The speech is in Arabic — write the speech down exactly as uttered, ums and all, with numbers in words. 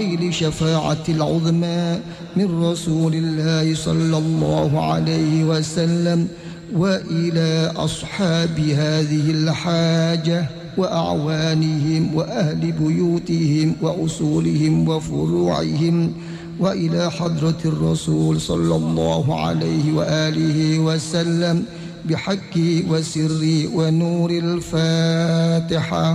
لشفاعة العظمى من رسول الله صلى الله عليه وسلم، وإلى أصحاب هذه الحاجة وأعوانهم وأهل بيوتهم وأصولهم وفروعهم، وإلى حضرة الرسول صلى الله عليه وآله وسلم بحق وسر ونور الفاتحة.